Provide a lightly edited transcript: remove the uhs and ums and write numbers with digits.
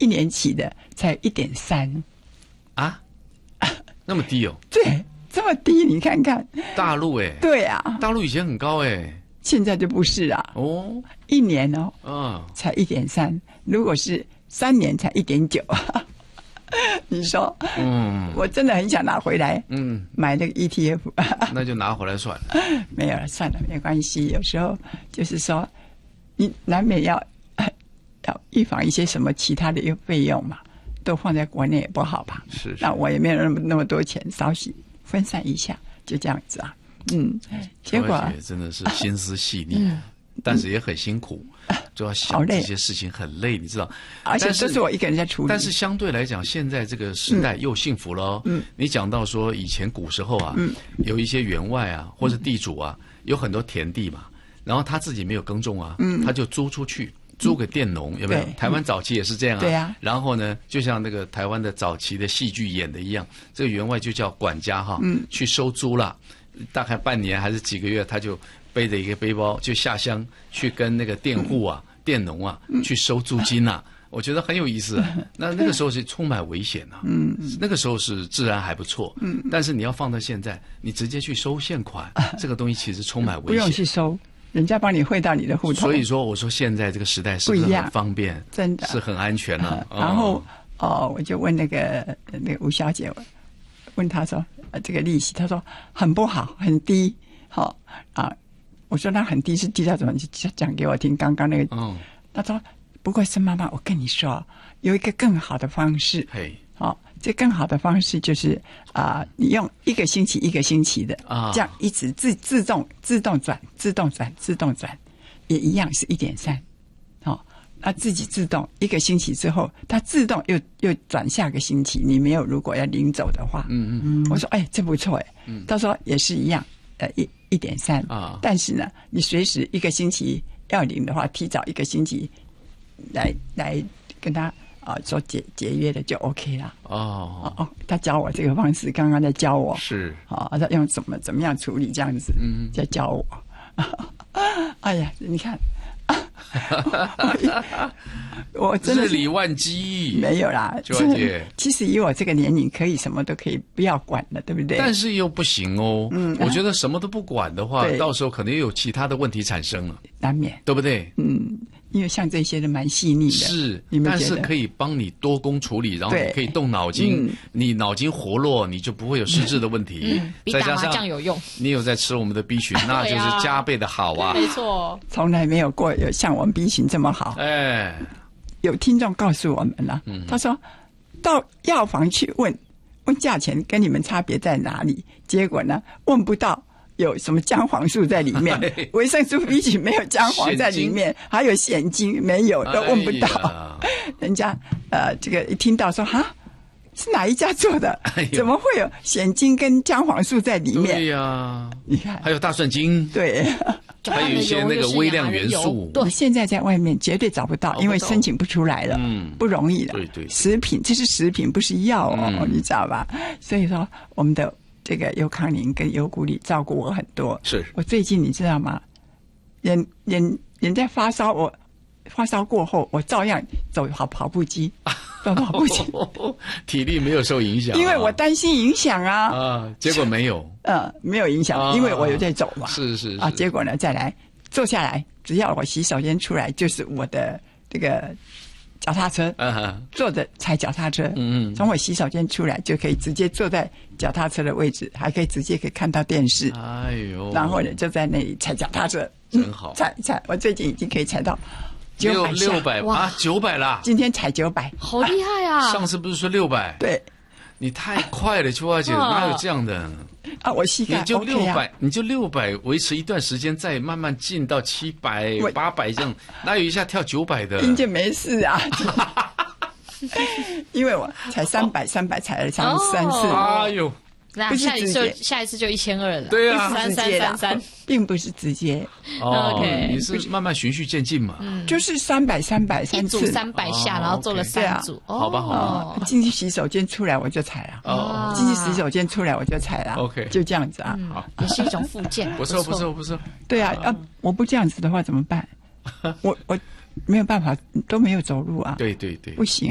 1年期的才1.3 啊，那么低哦？ 对，这么低，你看看。 大陆对啊， 大陆以前很高现在就不是啊。 哦 ，1年才1.3，如果是3年才1.9。你说，我真的很想拿回来，买那个 ETF， 那就拿回来算了。 没有了，算了，没关系。有时候就是说，你难免要预防一些什么其他的费用嘛，都放在国内也不好吧？ 是。 那我也没有那么多钱，稍许分散一下，就这样子啊。结果真的是心思细腻，但是也很辛苦。就要想这些事情很累，你知道， 而且这是我一个人在处理。 但是相对来讲，现在这个时代又幸福了你讲到说以前古时候啊，有一些员外啊或者地主啊，有很多田地嘛，然后他自己没有耕种啊，他就租出去，租给佃农，有没有？台湾早期也是这样啊。 对啊。 然后呢，就像那个台湾的早期的戏剧演的一样，这个员外就叫管家去收租了，大概半年还是几个月，他就背着一个背包就下乡去跟那个佃户啊、佃农啊去收租金啊，我觉得很有意思啊。那个时候是充满危险啊，那个时候是治安还不错，但是你要放到现在，你直接去收现款，这个东西其实充满危险， 不用去收，人家帮你汇到你的户头。 所以说，我说现在这个时代是不是很方便？ 真的是很安全了。 然后我就问那个吴小姐，问她说这个利息，她说很不好，很低，我说那很低是低到怎么？你讲给我听。刚刚那个，他说不过是妈妈，我跟你说，有一个更好的方式。这更好的方式就是你用1个星期1个星期的这样一直自动转，也一样是1.3。那自己自动1个星期之后，它自动又转下个星期。你没有如果要领走的话，我说这不错他说也是一样，1.3但是呢，你随时1个星期要领的话，提早1个星期来跟他说节约的就 OK 了。他教我这个方式，刚刚在教我是他用怎么样处理这样子，在教我。哎呀，你看。我真的日理万机， 没有啦。其实以我这个年龄，可以什么都可以不要管了，对不对？ 但是又不行我觉得什么都不管的话，到时候可能又有其他的问题产生了， 难免， 对不对？ 因为像这些都蛮细腻的， 是，但是可以帮你多工处理，然后你可以动脑筋，你脑筋活络，你就不会有失智的问题。 比打麻将有用。 你有在吃我们的 B 群，那就是加倍的好啊！ 没错， 从来没有过有像我们 B 群这么好。有听众告诉我们了，他说到药房去问价钱跟你们差别在哪里，结果呢问不到有什么姜黄素在里面，维生素 B 群没有姜黄在里面，还有蚬精没有，都问不到。人家这个一听到说是哪一家做的？怎么会有蚬精跟姜黄素在里面？ 对呀， 你看， 还有大蒜精， 对， 还有一些那个微量元素。 对，现在在外面绝对找不到，因为申请不出来了，不容易了。 对， 食品，这是食品，不是药你知道吧？所以说，我们的这个尤康宁跟尤古里照顾我很多。 是我最近你知道吗？人在发烧，我发烧过后，我照样走跑步机。跑步机， 体力没有受影响， 因为我担心影响结果没有， 没有影响，因为我有在走嘛。 是结果呢，再来坐下来，只要我洗手间出来，就是我的这个脚踏车，坐着踩脚踏车，从我洗手间出来就可以直接坐在脚踏车的位置，还可以直接可以看到电视。 哎呦， 然后呢，就在那里踩脚踏车， 真好， 踩，我最近已经可以踩到。 600啊，900啦！ 今天踩900， 好厉害啊！ 上次不是说600？ 对， 你太快了，秋花姐，哪有这样的我膝盖你就600，你就600维持一段时间，再慢慢进到700、800这样，哪有一下跳900的？ 应该没事啊，因为我才300踩了3次。 哎呦！ 不是下一次就1200了。 对啊 ，3333， 并不是直接。 OK， 你是慢慢循序渐进嘛？ 就是300 一组300下，然后做了3组。 好吧。 进去洗手间出来我就踩了。进去洗手间出来我就踩了。 OK， 就这样子啊。 也是一种复健。 不错。 对啊，我不这样子的话怎么办？我没有办法，都没有走路啊。 对， 不行。